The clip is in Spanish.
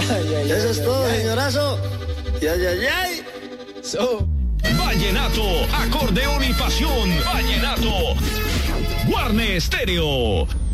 Eso es todo, señorazo. Ay. Vallenato, acordeón y pasión. Vallenato. Guarne Estéreo.